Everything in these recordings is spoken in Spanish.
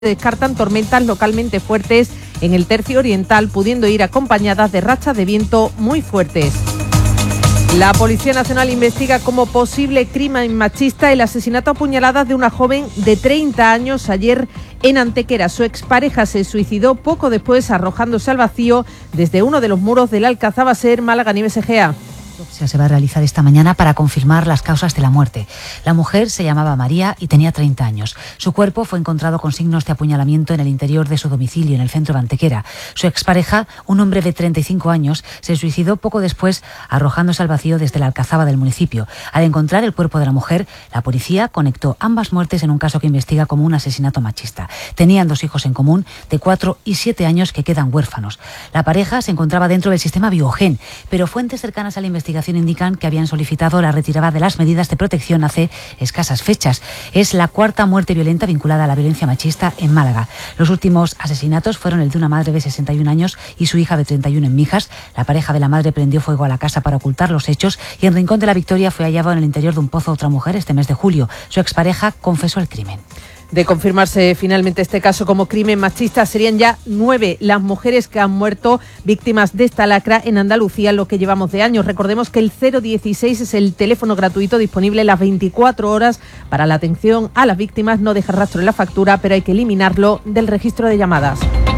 descartan tormentas localmente fuertes en el tercio oriental, pudiendo ir acompañadas de rachas de viento muy fuertes. La Policía Nacional investiga como posible crimen machista el asesinato a puñaladas de una joven de 30 años ayer en Antequera. Su expareja se suicidó poco después arrojándose al vacío desde uno de los muros del Alcazaba-Ser, Málaga, Nieves Egea. Se va a realizar esta mañana para confirmar las causas de la muerte. La mujer se llamaba María y tenía 30 años. Su cuerpo fue encontrado con signos de apuñalamiento en el interior de su domicilio, en el centro de Antequera. Su expareja, un hombre de 35 años, se suicidó poco después arrojándose al vacío desde la Alcazaba del municipio. Al encontrar el cuerpo de la mujer, la policía conectó ambas muertes en un caso que investiga como un asesinato machista. Tenían 2 hijos en común, de 4 y 7 años, que quedan huérfanos. La pareja se encontraba dentro del sistema Biogen, pero fuentes cercanas a la investigación indican que habían solicitado la retirada de las medidas de protección hace escasas fechas. Es la 4ª muerte violenta vinculada a la violencia machista en Málaga. Los últimos asesinatos fueron el de una madre de 61 años y su hija de 31 en Mijas. La pareja de la madre prendió fuego a la casa para ocultar los hechos y en Rincón de la Victoria fue hallado en el interior de un pozo otra mujer este mes de julio. Su expareja confesó el crimen. De confirmarse finalmente este caso como crimen machista, serían ya 9 las mujeres que han muerto víctimas de esta lacra en Andalucía en lo que llevamos de años. Recordemos que el 016 es el teléfono gratuito disponible las 24 horas para la atención a las víctimas. No deja rastro en la factura, pero hay que eliminarlo del registro de llamadas.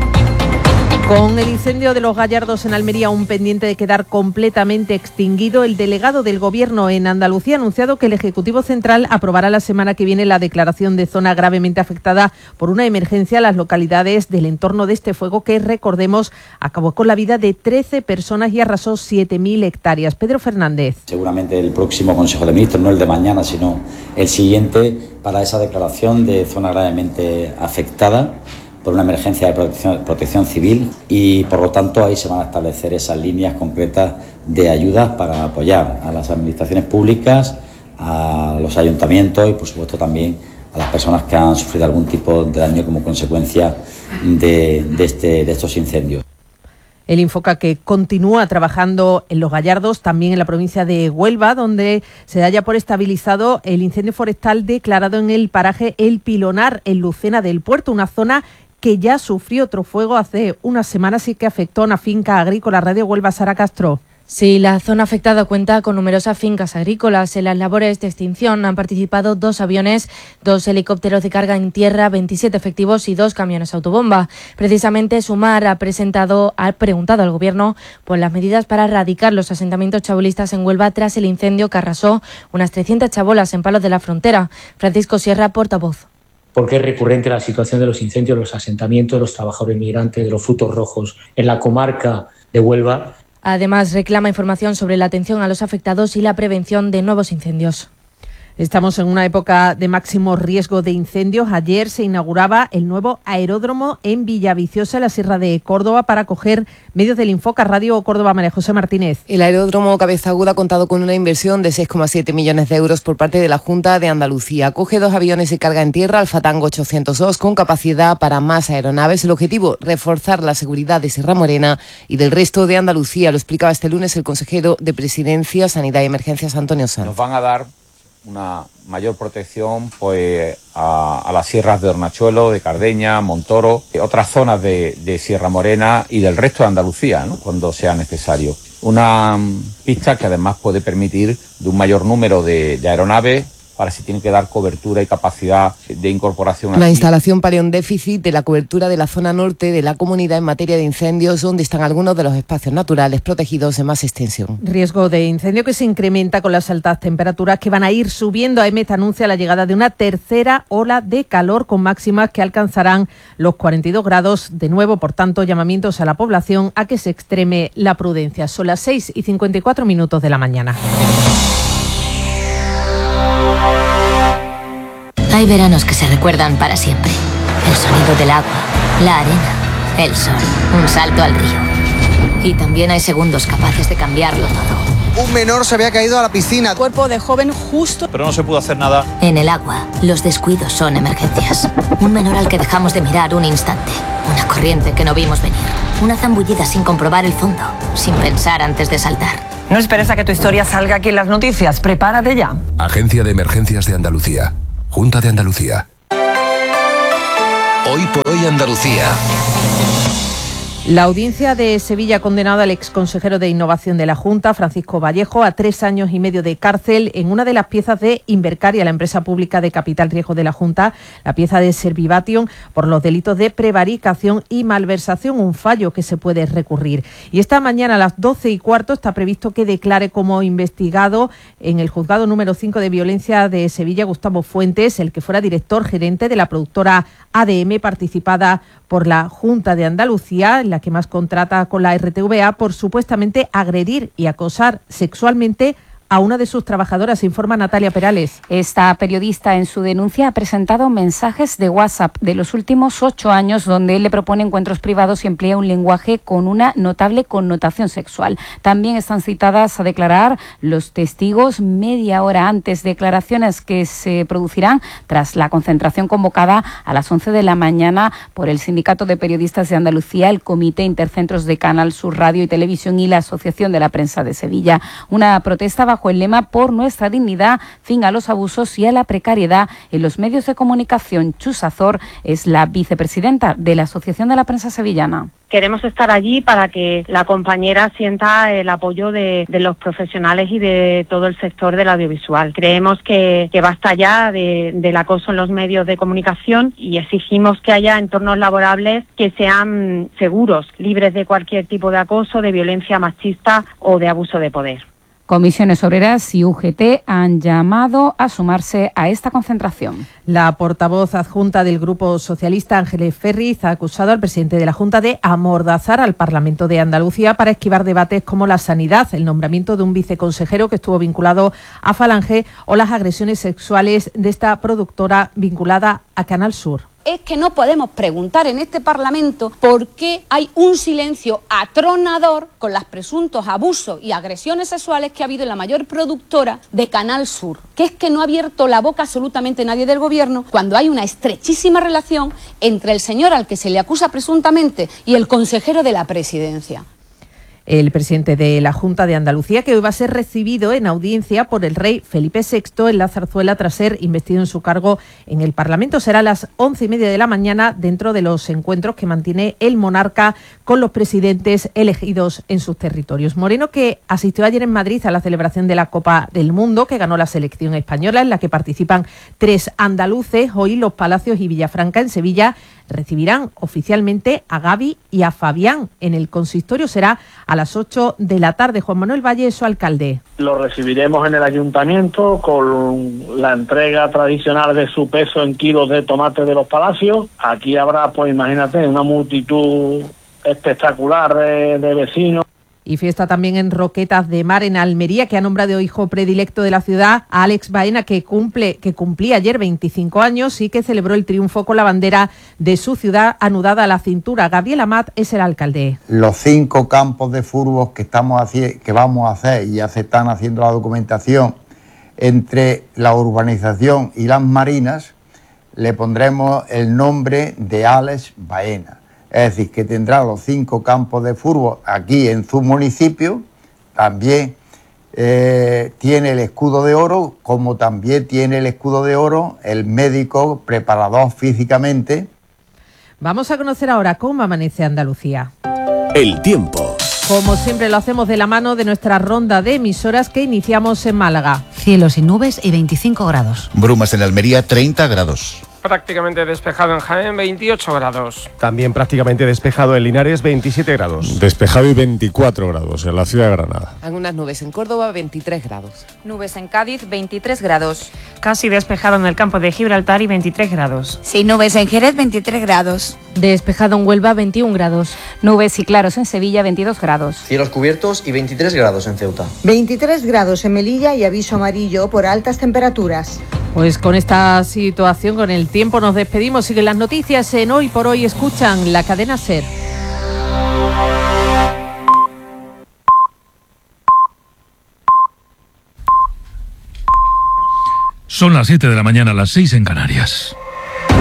Con el incendio de Los Gallardos en Almería aún pendiente de quedar completamente extinguido, el delegado del Gobierno en Andalucía ha anunciado que el Ejecutivo Central aprobará la semana que viene la declaración de zona gravemente afectada por una emergencia a las localidades del entorno de este fuego que, recordemos, acabó con la vida de 13 personas y arrasó 7.000 hectáreas. Pedro Fernández. Seguramente el próximo Consejo de Ministros, no el de mañana, sino el siguiente, para esa declaración de zona gravemente afectada por una emergencia de protección civil y, por lo tanto, ahí se van a establecer esas líneas concretas de ayudas para apoyar a las administraciones públicas, a los ayuntamientos y, por supuesto, también a las personas que han sufrido algún tipo de daño como consecuencia de estos incendios. El Infoca, que continúa trabajando en Los Gallardos, también en la provincia de Huelva, donde se da ya por estabilizado el incendio forestal declarado en el paraje El Pilonar, en Lucena del Puerto, una zona que ya sufrió otro fuego hace unas semanas y que afectó a una finca agrícola. Radio Huelva, Sara Castro. Sí, la zona afectada cuenta con numerosas fincas agrícolas. En las labores de extinción han participado 2 aviones, 2 helicópteros de carga en tierra, 27 efectivos y 2 camiones autobomba. Precisamente Sumar ha preguntado al Gobierno por las medidas para erradicar los asentamientos chabolistas en Huelva tras el incendio que arrasó unas 300 chabolas en Palos de la Frontera. Francisco Sierra, portavoz. Porque es recurrente la situación de los incendios, los asentamientos, de los trabajadores migrantes, de los frutos rojos en la comarca de Huelva. Además, reclama información sobre la atención a los afectados y la prevención de nuevos incendios. Estamos en una época de máximo riesgo de incendios. Ayer se inauguraba el nuevo aeródromo en Villaviciosa, en la Sierra de Córdoba, para acoger medios del Infoca. Radio Córdoba, María José Martínez. El aeródromo Cabeza Aguda ha contado con una inversión de 6,7 millones de euros por parte de la Junta de Andalucía. Acoge 2 aviones de carga en tierra, Alfa Tango 802, con capacidad para más aeronaves. El objetivo, reforzar la seguridad de Sierra Morena y del resto de Andalucía. Lo explicaba este lunes el consejero de Presidencia, Sanidad y Emergencias, Antonio Sanz. Nos van a dar una mayor protección a las sierras de Hornachuelo, de Cardeña, Montoro, otras zonas de Sierra Morena y del resto de Andalucía, ¿no?, cuando sea necesario. Una pista que además puede permitir de un mayor número de aeronaves para si tiene que dar cobertura y capacidad de incorporación. La instalación palió un déficit de la cobertura de la zona norte de la comunidad en materia de incendios, donde están algunos de los espacios naturales protegidos de más extensión. Riesgo de incendio que se incrementa con las altas temperaturas que van a ir subiendo. AEMET anuncia la llegada de una tercera ola de calor con máximas que alcanzarán los 42 grados. De nuevo, por tanto, llamamientos a la población a que se extreme la prudencia. Son las 6:54 de la mañana. Hay veranos que se recuerdan para siempre. El sonido del agua, la arena, el sol, un salto al río. Y también hay segundos capaces de cambiarlo todo. Un menor se había caído a la piscina. Cuerpo de joven justo. Pero no se pudo hacer nada. En el agua, los descuidos son emergencias. Un menor al que dejamos de mirar un instante. Una corriente que no vimos venir. Una zambullida sin comprobar el fondo, sin pensar antes de saltar. No esperes a que tu historia salga aquí en las noticias. Prepárate ya. Agencia de Emergencias de Andalucía. Junta de Andalucía. Hoy por hoy Andalucía. La audiencia de Sevilla ha condenado al exconsejero de Innovación de la Junta, Francisco Vallejo, a 3 años y medio de cárcel en una de las piezas de Invercaria, la empresa pública de capital riesgo de la Junta, la pieza de Servivation, por los delitos de prevaricación y malversación, un fallo que se puede recurrir. Y esta mañana a las 12:15 está previsto que declare como investigado en el juzgado número 5 de violencia de Sevilla Gustavo Fuentes, el que fuera director gerente de la productora ADM, participada por la Junta de Andalucía, en la que más contrata con la RTVA, por supuestamente agredir y acosar sexualmente a una de sus trabajadoras, informa Natalia Perales. Esta periodista en su denuncia ha presentado mensajes de WhatsApp de los últimos 8 años donde él le propone encuentros privados y emplea un lenguaje con una notable connotación sexual. También están citadas a declarar los testigos media hora antes, declaraciones que se producirán tras la concentración convocada a las 11 de la mañana por el Sindicato de Periodistas de Andalucía, el Comité Intercentros de Canal Sur Radio y Televisión y la Asociación de la Prensa de Sevilla. Una protesta bajo el lema "Por nuestra dignidad, fin a los abusos y a la precariedad en los medios de comunicación". Chus Azor es la vicepresidenta de la Asociación de la Prensa Sevillana. Queremos estar allí para que la compañera sienta el apoyo de los profesionales y de todo el sector del audiovisual. Creemos que basta ya del acoso en los medios de comunicación y exigimos que haya entornos laborables que sean seguros, libres de cualquier tipo de acoso, de violencia machista o de abuso de poder. Comisiones Obreras y UGT han llamado a sumarse a esta concentración. La portavoz adjunta del Grupo Socialista, Ángeles Ferriz, ha acusado al presidente de la Junta de amordazar al Parlamento de Andalucía para esquivar debates como la sanidad, el nombramiento de un viceconsejero que estuvo vinculado a Falange o las agresiones sexuales de esta productora vinculada a Canal Sur. Es que no podemos preguntar en este Parlamento por qué hay un silencio atronador con los presuntos abusos y agresiones sexuales que ha habido en la mayor productora de Canal Sur. Que es que no ha abierto la boca absolutamente nadie del Gobierno cuando hay una estrechísima relación entre el señor al que se le acusa presuntamente y el consejero de la Presidencia. El presidente de la Junta de Andalucía, que hoy va a ser recibido en audiencia por el rey Felipe VI en la Zarzuela tras ser investido en su cargo en el Parlamento. Será a las 11:30 de la mañana dentro de los encuentros que mantiene el monarca con los presidentes elegidos en sus territorios. Moreno, que asistió ayer en Madrid a la celebración de la Copa del Mundo, que ganó la selección española, en la que participan 3 andaluces. Hoy Los Palacios y Villafranca, en Sevilla, recibirán oficialmente a Gaby y a Fabián. En el consistorio será a las 8 de la tarde. Juan Manuel Valle es su alcalde. Lo recibiremos en el ayuntamiento con la entrega tradicional de su peso en kilos de tomate de Los Palacios. Aquí habrá, pues imagínate, una multitud espectacular de vecinos. Y fiesta también en Roquetas de Mar, en Almería, que ha nombrado hijo predilecto de la ciudad a Alex Baena, que cumplía ayer 25 años y que celebró el triunfo con la bandera de su ciudad anudada a la cintura. Gabriel Amat es el alcalde. Los 5 campos de fútbol que vamos a hacer, y ya se están haciendo la documentación, entre la urbanización y las marinas, le pondremos el nombre de Alex Baena. Es decir, que tendrá los 5 campos de fútbol aquí en su municipio. También tiene el escudo de oro, como también tiene el escudo de oro el médico preparador físicamente. Vamos a conocer ahora cómo amanece Andalucía. El tiempo. Como siempre lo hacemos de la mano de nuestra ronda de emisoras que iniciamos en Málaga. Cielo sin nubes y 25 grados. Brumas en Almería, 30 grados. Prácticamente despejado en Jaén, 28 grados. También prácticamente despejado en Linares, 27 grados. Despejado y 24 grados en la ciudad de Granada. Algunas nubes en Córdoba, 23 grados. Nubes en Cádiz, 23 grados. Casi despejado en el campo de Gibraltar y 23 grados. Sin nubes en Jerez, 23 grados. Despejado en Huelva, 21 grados. Nubes y claros en Sevilla, 22 grados. Cielos cubiertos y 23 grados en Ceuta. 23 grados en Melilla y aviso amarillo por altas temperaturas. Pues con esta situación, con el tiempo, nos despedimos. Siguen las noticias en Hoy por Hoy. Escuchan la cadena SER. Son las 7 de la mañana, las 6 en Canarias.